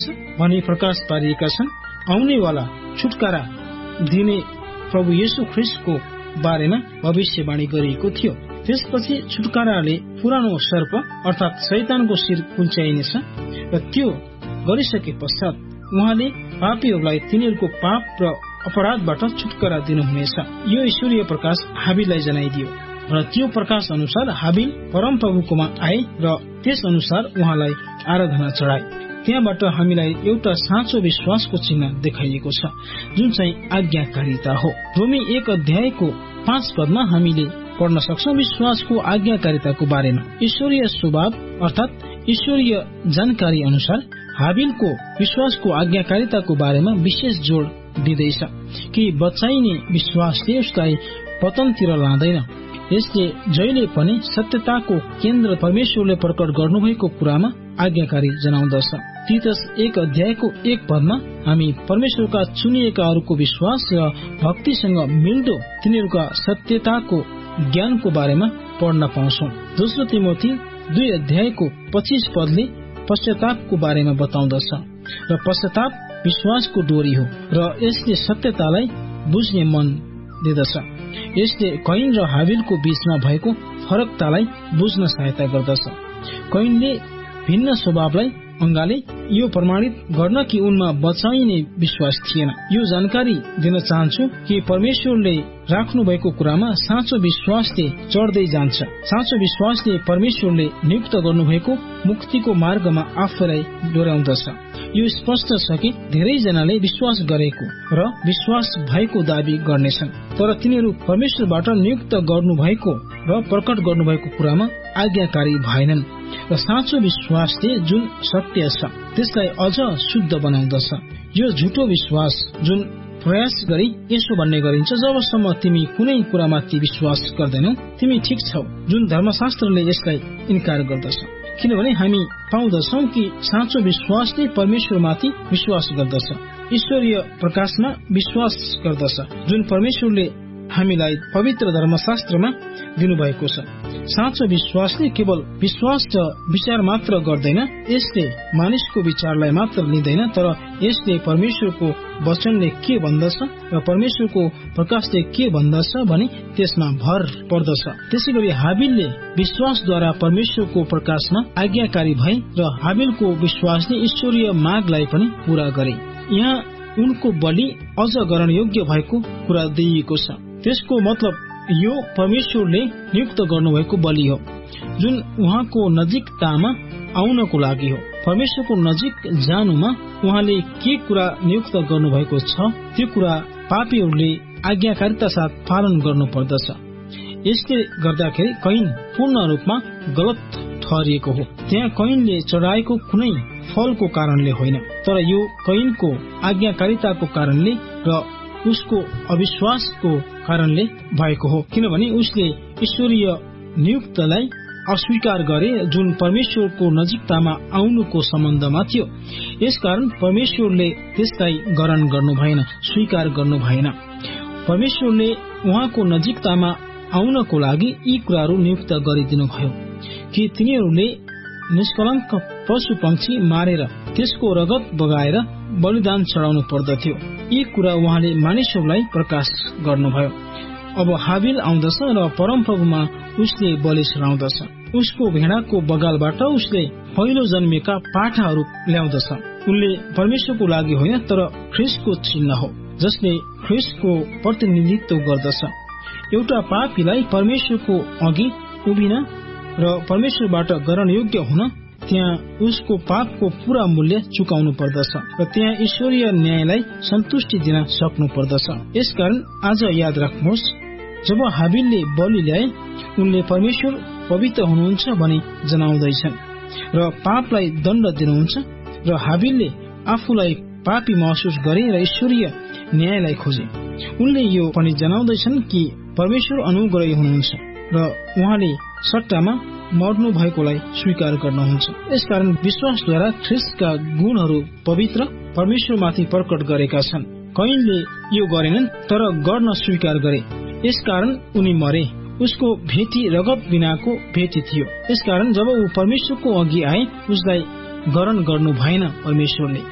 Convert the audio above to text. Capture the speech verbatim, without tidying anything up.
भनी प्रकाश पारिएका छन्। आउनेवाला छुटकारा दिने प्रभु येशू ख्रीष्टको बारेमा भविष्यवाणी गरिएको थियो। त्यसपछि छुटकाराले पुरानो सर्प अर्थात शैतानको शिर कुल्च्याइनेछ र त्यो गरिसके पश्चात उहाँले पापीहरूलाई तिनीहरूको पाप र अपराधबाट छुटकारा दिनुहुनेछ। यो ईश्वरीय प्रकाश हाबिललाई जनाइदियो र त्यो प्रकाश अनुसार हाबिल परमप्रभुकोमा आए र त्यस अनुसार उहाँलाई आराधना चढाए। त्यहाँबाट हामीलाई एउटा साँचो विश्वासको चिन्ह देखाइएको छ, जुन चाहिँ आज्ञाकारिता हो। रोमी एक अध्यायको पाँच पदमा हामीले पढ्न सक्छौं विश्वासको आज्ञाकारिताको बारेमा। ईश्वरीय स्वभाव अर्थात ईश्वरीय जानकारी अनुसार हाबिलको विश्वासको आज्ञाकारिताको बारेमा विशेष जोड़ दिँदैछ कि बचाइने विश्वासले उसलाई पतनतिर लाँदैन। यसले जहिले पनि सत्यताको केन्द्र परमेश्वरले प्रकट गर्नुभएको कुरामा आज्ञाकारी जनाउँदछ। तीतस एक अध्यायको एक पदमा हामी परमेश्वरका चुनिएकाहरूको विश्वास र भक्तिसँग मिल्दो तिनीहरूका सत्यताको ज्ञानको बारेमा पढ्न पाउँछौं। दोस्रो तिमोथी दुई अध्यायको पच्चीस पदले पश्चातापको बारेमा बताउँदछ र पश्चाताप विश्वासको डोरी हो र यसले सत्यतालाई बुझ्ने मन दिदछ। यसले कैन र हाबिलको बीचमा भएको फरकतालाई बुझ्न सहायता गर्दछ। कैनले भिन्न स्वभावलाई अंगाले यो प्रमाणित गर्न कि उनमा बचाइने विश्वास थिएन। यो जानकारी दिन चाहन्छु कि परमेश्वरले राख्नु भएको कुरामा साँचो विश्वासले चढ्दै जान्छ। साँचो विश्वासले परमेश्वरले नियुक्त गर्नुभएको मुक्तिको मार्गमा आफूलाई डोर्याउँदछ। यो स्पष्ट छ कि धेरै जनाले विश्वास गरेको र विश्वास भएको दावी गर्नेछन्, तर तिनीहरू परमेश्वरबाट नियुक्त गर्नुभएको र प्रकट गर्नुभएको कुरामा आज्ञाकारी भएनन् र साँचो विश्वासले जुन सत्य छ त्यसलाई अझ शुद्ध बनाउँदछ। यो झुटो विश्वास जुन प्रयास गरी यसो भन्ने गरिन्छ, जबसम्म तिमी कुनै कुरामाथि विश्वास गर्दैनौ तिमी ठिक छौ, जुन धर्मशास्त्रले यसलाई इन्कार गर्दछ। किनभने हामी पाउँदछौं कि साँचो विश्वासले परमेश्वरमाथि विश्वास गर्दछ, ईश्वरीय प्रकाशमा विश्वास गर्दछ, जुन परमेश्वरले हामीलाई पवित्र धर्मशास्त्रमा दिनुभएको छ। साँचो विश्वासले केवल विश्वास र विचार मात्र गर्दैन, यसले मानिसको विचारलाई मात्र लिँदैन, तर यसले परमेश्वरको वचनले के भन्दछ र परमेश्वरको प्रकाशले के भन्दछ भनी त्यसमा भर पर्दछ। त्यसैगरी हाबिलले विश्वासद्वारा परमेश्वरको प्रकाशमा आज्ञाकारी भए र हाबिलको विश्वासले ईश्वरीय मागलाई पनि पूरा गरे। यहाँ उनको बलि अझ ग्रहण योग्य भएको कुरा दिइएको छ। त्यसको मतलब यो परमेश्वरले नियुक्त गर्नुभएको बलि हो, जुन उहाँको नजिकतामा आउनको लागि हो। परमेश्वरको नजिक जानुमा उहाँले के कुरा नियुक्त गर्नुभएको छ त्यो कुरा पापीहरूले आज्ञाकारिता साथ पालन गर्नु पर्दछ। यसले गर्दाखेरि कैन पूर्ण रूपमा गलत ठहरिएको हो। त्यहाँ कैनले चढाएको कुनै फलको कारणले होइन, तर यो कैनको आज्ञाकारिताको कारणले र उसको अविश्वासको कारणले भएको हो, किनभने उसले ईश्वरीय नियुक्तलाई अस्वीकार गरे जुन परमेश्वरको नजिकतामा आउनुको सम्बन्धमा थियो। यसकारण परमेश्वरले त्यसलाई ग्रहण गर्नु भएन, स्वीकार गर्नु भएन। परमेश्वरले उहाँको नजिकतामा आउनको लागि यी कुराहरू नियुक्त गरिदिनु भयो कि तिनीहरूले निष्कलङ्क पशु पंक्षी मारेर त्यसको रगत बगाएर बलिदान चढाउनु पर्दथ्यो। यी कुरा उहाँले मानिसहरूलाई प्रकाश गर्नुभयो। अब हाबिल आउँदछ र परमप्रभुमा उसले बलि चढाउँदछ। उसको भेडाको बगालबाट उसले पहिलो जन्मेका पाठाहरू ल्याउँदछ। उनले परमेश्वरको लागि होइन, तर ख्रीष्टको चिन्ह हो, जसले ख्रीष्टको प्रतिनिधित्व गर्दछ। एउटा पापीलाई परमेश्वरको अघि उभिन र परमेश्वरबाट ग्रहण योग्य हुन त्यहाँ उसको पापको पूरा मूल्य चुकाउनु पर्दछ र त्यहाँ ईश्वरीय न्यायलाई सन्तुष्टि दिन सक्नु पर्दछ। यसकारण आज याद राख्नुहोस्, जब हाबिलले बलि ल्याए उनले परमेश्वर पवित्र हुनुहुन्छ भनी जनाउँदैछन् र पापलाई दण्ड दिनुहुन्छ, र हाबिलले आफूलाई पापी महसुस गरे र ईश्वरीय न्यायलाई खोजे। उनले यो पनि जनाउँदैछन् कि परमेश्वर अनुग्रही हुनुहुन्छ र उहाँले सट्टामा मर्नु भएकोलाई स्वीकार गर्नुहुन्छ। यसकारण विश्वासद्वारा ख्रीष्टका गुणहरू पवित्र परमेश्वरमाथि प्रकट गरेका छन्। कैनले यो गरेनन्, तर गर्न स्वीकार गरे। यसकारण उनी मरे। उसको भेटी रगत बिनाको भेटी थियो। यसकारण जब ऊ परमेश्वरको अघि आए उसलाई ग्रहण गर्नु भएन परमेश्वरले।